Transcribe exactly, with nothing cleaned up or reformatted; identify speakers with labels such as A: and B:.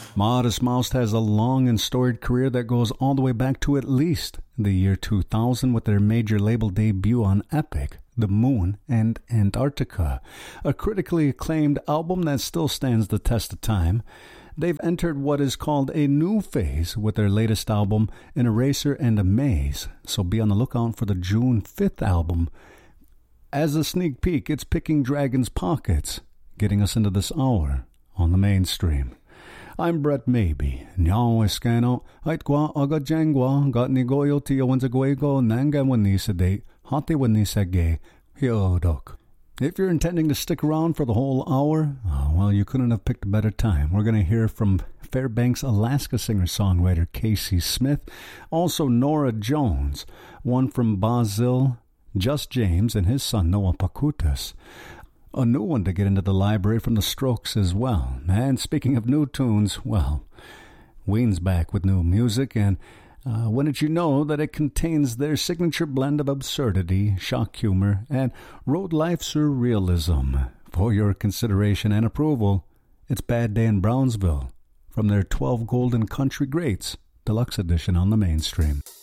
A: Modest Mouse has a long and storied career that goes all the way back to at least the year two thousand with their major label debut on Epic, The Moon and Antarctica, a critically acclaimed album that still stands the test of time. They've entered what is called a new phase with their latest album, An Eraser and a Maze, so be on the lookout for the June fifth album. As a sneak peek, it's Picking Dragon's Pockets, getting us into this hour on the mainstream. I'm Brett Maybe. Nyao eskano, haitqua aga jangwa, got ni goyo tia wanzagwego, nanga wanisade, hate wanisage, hiodok. If you're intending to stick around for the whole hour, oh, well, you couldn't have picked a better time. We're going to hear from Fairbanks, Alaska singer-songwriter Casey Smith, also Nora Jones, one from Basil, Just James, and his son Noah Pakutas. A new one to get into the library from the Strokes as well. And speaking of new tunes, well, Ween's back with new music, and Uh, when did you know that it contains their signature blend of absurdity, shock humor, and road life surrealism? For your consideration and approval, it's Bad Day in Brownsville from their twelve Golden Country Greats Deluxe Edition on the mainstream.